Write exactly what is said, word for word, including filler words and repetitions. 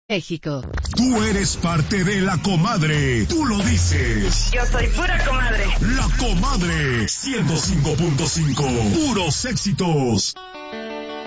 México. Tú eres parte de La Comadre. Tú lo dices. Yo soy pura comadre. La Comadre. ciento cinco punto cinco. Puros éxitos.